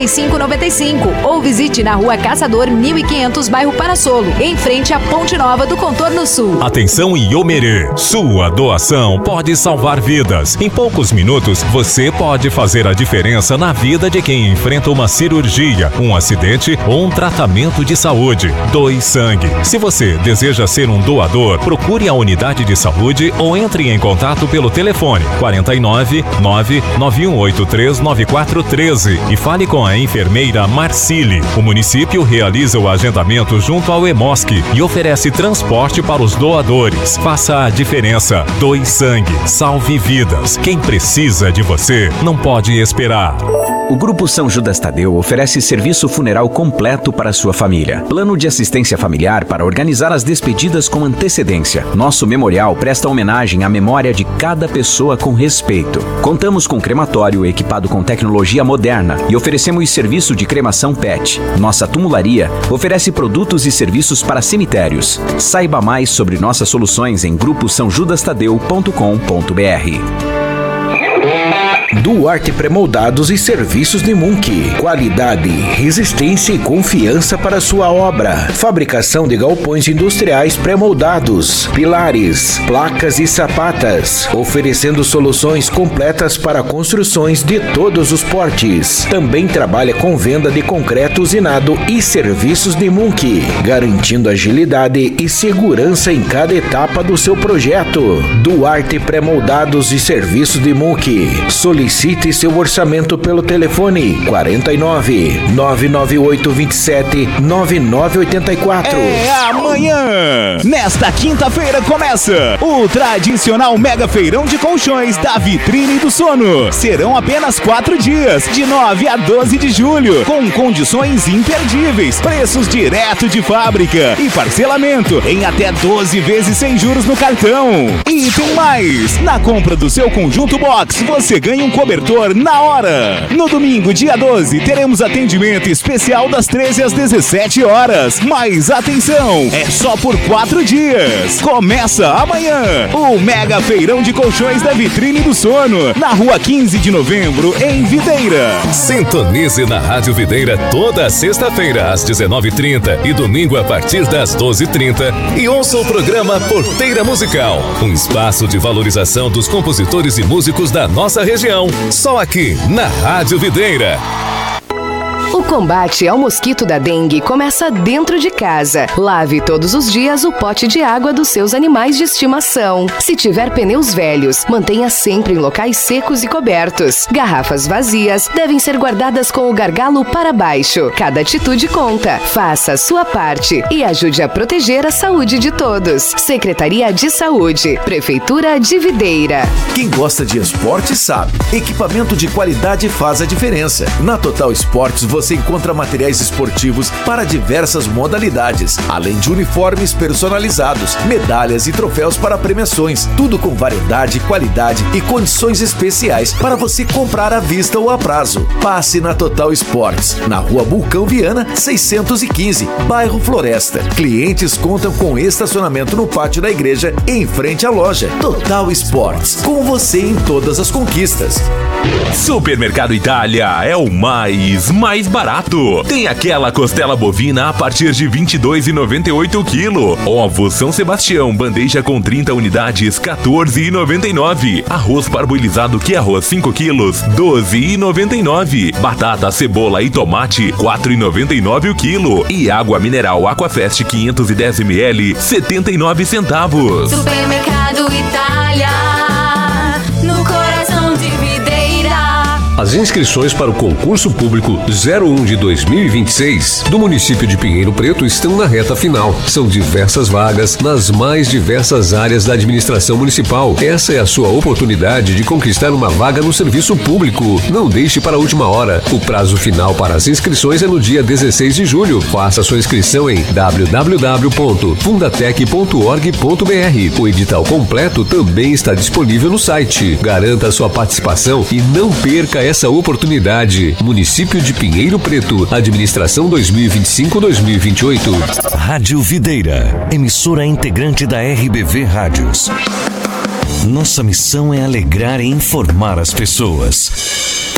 595 ou visite na Rua Caçador 1500, bairro Parassolo, em frente à Ponte Nova do Contorno Sul. Atenção Iomerê, sua doação pode salvar vidas. Em poucos minutos, você pode fazer a diferença na vida de quem enfrenta uma cirurgia, um acidente ou um tratamento de saúde. Doe sangue. Se você deseja ser um doador, procure a unidade de saúde ou entre em contato pelo telefone 49 99183 9413 e fale com a enfermeira Marcile. O município realiza o agendamento junto ao EMOSC e oferece transporte para os doadores. Faça a diferença. Doe sangue. Salve vidas. Quem precisa de você não pode esperar. O Grupo São Judas Tadeu oferece serviço funeral completo para sua família. Plano de assistência familiar para organizar as despedidas com antecedência. Nosso memorial presta homenagem à memória de cada pessoa com respeito. Contamos com crematório equipado com tecnologia moderna e oferecemos serviço de cremação PET. Nossa tumularia oferece produtos e serviços para cemitérios. Saiba mais sobre nossas soluções em gruposãojudastadeu.com.br. Duarte Premoldados e Serviços de Munk. Qualidade, resistência e confiança para sua obra. Fabricação de galpões industriais pré-moldados, pilares, placas e sapatas. Oferecendo soluções completas para construções de todos os portes. Também trabalha com venda de concreto usinado e serviços de Munk, garantindo agilidade e segurança em cada etapa do seu projeto. Duarte Premoldados e Serviços de Munk. Solicite seu orçamento pelo telefone 49 998 27 9984. É amanhã! Nesta quinta-feira começa o tradicional Mega Feirão de Colchões da Vitrine do Sono. Serão apenas 4 dias, de 9 a 12 de julho, com condições imperdíveis, preços direto de fábrica e parcelamento em até 12 vezes sem juros no cartão. E tem mais! Na compra do seu conjunto box, você ganha um cobertor na hora. No domingo, dia 12, teremos atendimento especial das 13 às 17 horas. Mas atenção, é só por 4 dias. Começa amanhã o Mega Feirão de Colchões da Vitrine do Sono, na Rua 15 de Novembro, em Videira. Sintonize na Rádio Videira toda sexta-feira às 19h30 e domingo a partir das 12h30 e ouça o programa Porteira Musical, um espaço de valorização dos compositores e músicos da nossa região, só aqui na Rádio Videira. O combate ao mosquito da dengue começa dentro de casa. Lave todos os dias o pote de água dos seus animais de estimação. Se tiver pneus velhos, mantenha sempre em locais secos e cobertos. Garrafas vazias devem ser guardadas com o gargalo para baixo. Cada atitude conta. Faça a sua parte e ajude a proteger a saúde de todos. Secretaria de Saúde, Prefeitura de Videira. Quem gosta de esporte sabe. Equipamento de qualidade faz a diferença. Na Total Esportes você encontra materiais esportivos para diversas modalidades, além de uniformes personalizados, medalhas e troféus para premiações, tudo com variedade, qualidade e condições especiais para você comprar à vista ou a prazo. Passe na Total Esportes, na Rua Vulcão Viana, 615, bairro Floresta. Clientes contam com estacionamento no pátio da igreja, em frente à loja. Total Esportes, com você em todas as conquistas. Supermercado Itália é o mais barato. Tem aquela costela bovina a partir de R$ 22,98 o quilo. Ovo São Sebastião, bandeja com 30 unidades, R$ 14,99. Arroz parboilizado que arroz 5 quilos, R$ 12,99. Batata, cebola e tomate, R$ 4,99 o quilo. E água mineral Aquafest 510 ml, 79 centavos. Supermercado Itália, no coração de Videira. As inscrições para o concurso público 01 de 2026 do município de Pinheiro Preto estão na reta final. São diversas vagas nas mais diversas áreas da administração municipal. Essa é a sua oportunidade de conquistar uma vaga no serviço público. Não deixe para a última hora. O prazo final para as inscrições é no dia 16 de julho. Faça sua inscrição em www.fundatec.org.br. O edital completo também está disponível no site. Garanta sua participação e não perca essa oportunidade. Município de Pinheiro Preto, administração 2025-2028. Rádio Videira, emissora integrante da RBV Rádios. Nossa missão é alegrar e informar as pessoas.